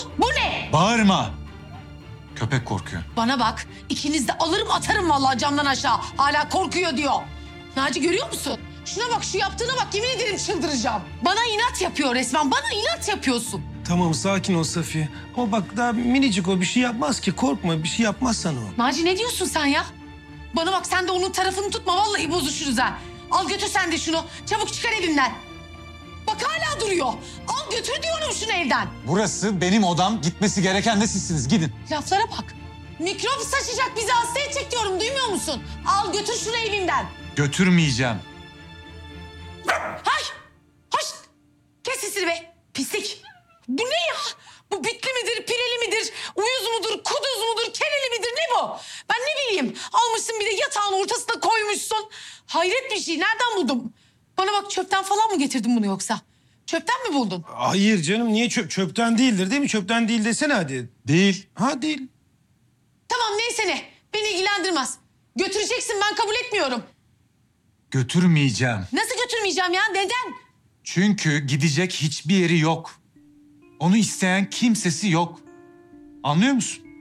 Bu ne? Bağırma. Köpek korkuyor. Bana bak, ikiniz de alırım atarım vallahi camdan aşağı. Hala korkuyor diyor. Naci görüyor musun? Şuna bak, şu yaptığına bak, yemin ederim çıldıracağım. Bana inat yapıyor resmen, bana inat yapıyorsun. Tamam sakin ol Safiye. Ama bak daha minicik o bir şey yapmaz ki. Korkma bir şey yapmaz sana o. Naci ne diyorsun sen ya? Bana bak, sen de onun tarafını tutma, vallahi bozuşuruz ha. Al götür sen de şunu, çabuk çıkar evimden. Bak hala duruyor. Al götür diyorum şunu evden. Burası benim odam. Gitmesi gereken de sizsiniz. Gidin. Laflara bak. Mikrop saçacak, bizi hasta edecek diyorum, duymuyor musun? Al götür şunu evimden. Götürmeyeceğim. Hay! Hoş! Kes sesini be, pislik. Bu ne ya? Bu bitli midir, pireli midir, uyuz mudur, kuduz mudur, keleli midir, ne bu? Ben ne bileyim, almışsın bir de yatağın ortasına koymuşsun. Hayret bir şey, nereden buldum? Bana bak, çöpten falan mı getirdin bunu yoksa? Çöpten mi buldun? Hayır canım niye çöpten değildir değil mi? Çöpten değil desene hadi. Değil. Ha değil. Tamam neyse ne, beni ilgilendirmez. Götüreceksin, ben kabul etmiyorum. Götürmeyeceğim. Nasıl götürmeyeceğim ya, neden? Çünkü gidecek hiçbir yeri yok. Onu isteyen kimsesi yok. Anlıyor musun?